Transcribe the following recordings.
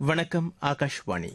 வணக்கம். ஆகாஷ்வாணி.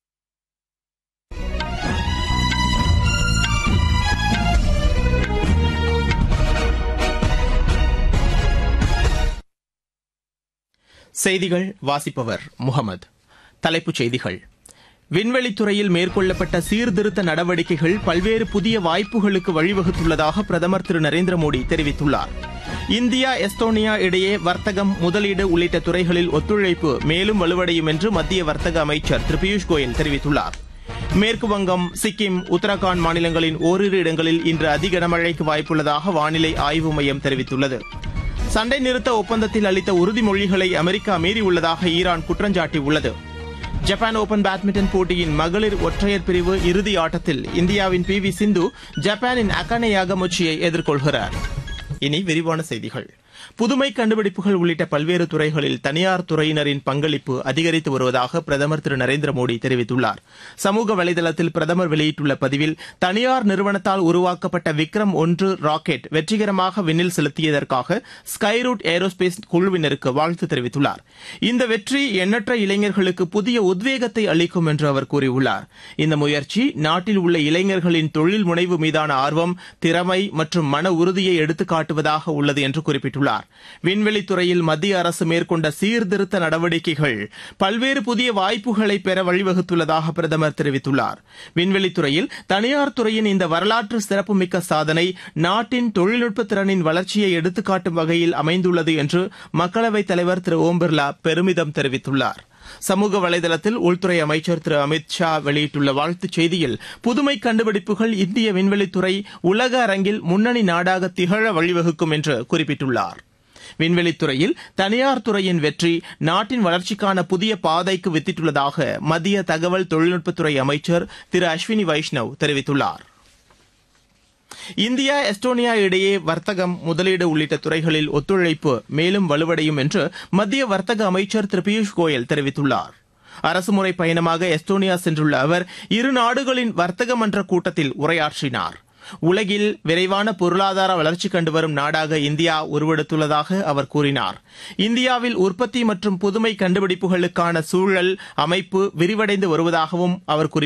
செய்திகள் வாசிப்பவர் முகமது. தலைப்புச் செய்திகள். விண்வெளித்துறையில் மேற்கொள்ளப்பட்ட சீர்திருத்த நடவடிக்கைகள் பல்வேறு புதிய வாய்ப்புகளுக்கு வழிவகுத்துள்ளதாக பிரதமர் திரு நரேந்திர மோடி தெரிவித்துள்ளார். இந்தியா எஸ்தோனியா இடையே வர்த்தகம், முதலீடு உள்ளிட்ட துறைகளில் ஒத்துழைப்பு மேலும் வலுவடையும் என்று மத்திய வர்த்தக அமைச்சர் திரு பியூஷ் கோயல் தெரிவித்துள்ளார். மேற்குவங்கம், சிக்கிம், உத்தரகாண்ட் மாநிலங்களின் ஓரிரு இடங்களில் இன்று அதி கனமழைக்கு வாய்ப்புள்ளதாக வானிலை ஆய்வு மையம் தெரிவித்துள்ளது. சண்டை நிறுத்த ஒப்பந்தத்தில் அளித்த உறுதிமொழிகளை America மீறியுள்ளதாக Iran குற்றஞ்சாட்டியுள்ளது. Japan open badminton போட்டியின் மகளிர் ஒற்றையர் பிரிவு இறுதி ஆட்டத்தில் இந்தியாவின் பி.வி. சிந்து ஜப்பானின் அகானே யாகமுச்சியை எதிர்கொள்கிறார். இனி விரிவான செய்திகள். புதுமை கண்டுபிடிப்புகள் உள்ளிட்ட பல்வேறு துறைகளில் தனியார் துறையினரின் பங்களிப்பு அதிகரித்து வருவதாக பிரதமர் திரு நரேந்திர மோடி தெரிவித்துள்ளார். சமூக வலைதளத்தில் பிரதமர் வெளியிட்டுள்ள பதிவில், தனியார் நிறுவனத்தால் உருவாக்கப்பட்ட விக்ரம்-1 ராக்கெட் வெற்றிகரமாக விண்ணில் செலுத்தியதற்காக ஸ்கைரூட் ஏரோஸ்பேஸ் குழுவினருக்கு வாழ்த்து தெரிவித்துள்ளார். இந்த வெற்றி எண்ணற்ற இளைஞர்களுக்கு புதிய உத்வேகத்தை அளிக்கும் என்று அவர் கூறியுள்ளார். இந்த முயற்சி நாட்டில் உள்ள இளைஞர்களின் தொழில் முனைவு மீதான ஆர்வம், திறமை மற்றும் மன உறுதியை எடுத்துக்காட்டுவதாக உள்ளது என்று குறிப்பிட்டுள்ளார். விண்வெளித்துறையில் மத்திய அரசு மேற்கொண்ட சீர்திருத்த நடவடிக்கைகள் பல்வேறு புதிய வாய்ப்புகளை பெற வழிவகுத்துள்ளதாக பிரதமர் தெரிவித்துள்ளார். விண்வெளித்துறையில் தனியார் துறையின் இந்த வரலாற்று சிறப்புமிக்க சாதனை நாட்டின் தொழில்நுட்ப திறனின் வளர்ச்சியை எடுத்துக்காட்டும் வகையில் அமைந்துள்ளது என்று மக்களவைத் தலைவர் திரு ஓம் பிர்லா பெருமிதம் தெரிவித்துள்ளார். சமூக வலைதளத்தில் உள்துறை அமைச்சர் திரு அமித் ஷா வெளியிட்டுள்ள வாழ்த்துச் செய்தியில், புதுமை கண்டுபிடிப்புகள் இந்திய விண்வெளித்துறை உலக அரங்கில் முன்னணி நாடாக திகழ வழிவகுக்கும் என்று குறிப்பிட்டுள்ளார். விண்வெளித்துறையில் தனியார் துறையின் வெற்றி நாட்டின் வளர்ச்சிக்கான புதிய பாதைக்கு வித்திட்டுள்ளதாக மத்திய தகவல் தொழில்நுட்பத்துறை அமைச்சர் திரு அஸ்வினி வைஷ்ணவ் தெரிவித்துள்ளார். இந்தியா எஸ்டோனியா இடையே வர்த்தகம், முதலீடு உள்ளிட்ட துறைகளில் ஒத்துழைப்பு மேலும் வலுவடையும் என்று மத்திய வர்த்தக அமைச்சர் திரு பியூஷ் கோயல் தெரிவித்துள்ளார். அரசுமுறை பயணமாக எஸ்டோனியா சென்றுள்ள அவர் இரு நாடுகளின் வர்த்தக மன்ற கூட்டத்தில் உரையாற்றினார். உலகில் விரைவான பொருளாதார வளர்ச்சி கண்டு வரும் நாடாக இந்தியா உருவெடுத்துள்ளதாக அவர் கூறினார். இந்தியாவில் உற்பத்தி மற்றும் புதுமை கண்டுபிடிப்புகளுக்கான சூழல் அமைப்பு விரிவடைந்து வருவதாகவும் அவர் குறிப்பிட்டார்.